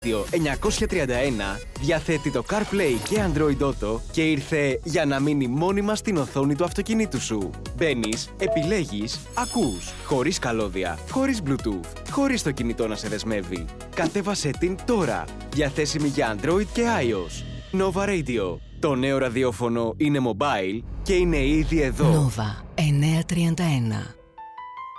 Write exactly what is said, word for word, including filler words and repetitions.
εννιακόσια τριάντα ένα διαθέτει το CarPlay και Android Auto και ήρθε για να μείνει μόνιμα στην οθόνη του αυτοκινήτου σου. Μπαίνεις, επιλέγεις, ακούς, χωρίς καλώδια, χωρίς Bluetooth, χωρίς το κινητό να σε δεσμεύει. Κατέβασέ την τώρα, διαθέσιμη για Android και iOS. Nova Radio. Το νέο ραδιόφωνο είναι mobile και είναι ήδη εδώ. Nova εννιακόσια τριάντα ένα.